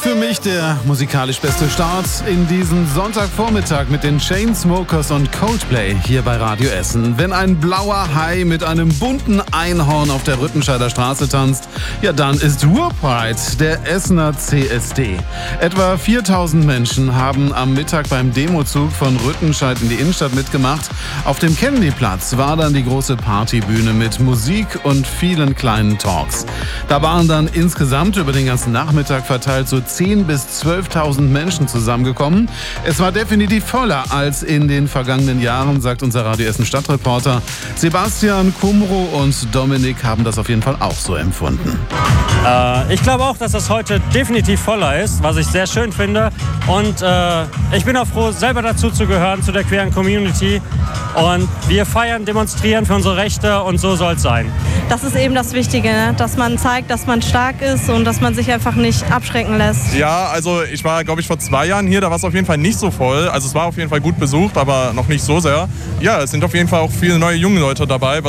Für mich der musikalisch beste Start in diesen Sonntagvormittag mit den Chainsmokers und Coldplay hier bei Radio Essen. Wenn ein blauer Hai mit einem bunten Einhorn auf der Rüttenscheider Straße tanzt, ja dann ist Ruhrpride der Essener CSD. Etwa 4000 Menschen haben am Mittag beim Demozug von Rüttenscheid in die Innenstadt mitgemacht. Auf dem Kennedyplatz war dann die große Partybühne mit Musik und vielen kleinen Talks. Da waren dann insgesamt über den ganzen Nachmittag verteilt so 10.000 bis 12.000 Menschen zusammengekommen. Es war definitiv voller als in den vergangenen Jahren, sagt unser Radio Essen Stadtreporter. Sebastian, Kumro und Dominik haben das auf jeden Fall auch so empfunden. Ich glaube auch, dass das heute definitiv voller ist, was ich sehr schön finde. Und ich bin auch froh, selber dazu zu gehören, zu der queeren Community. Und wir feiern, demonstrieren für unsere Rechte und so soll es sein. Das ist eben das Wichtige, ne? Dass man zeigt, dass man stark ist und dass man sich einfach nicht abschrecken lässt. Ja, also ich war, glaube ich, vor 2 Jahren hier, da war es auf jeden Fall nicht so voll. Also es war auf jeden Fall gut besucht, aber noch nicht so sehr. Ja, es sind auf jeden Fall auch viele neue junge Leute dabei,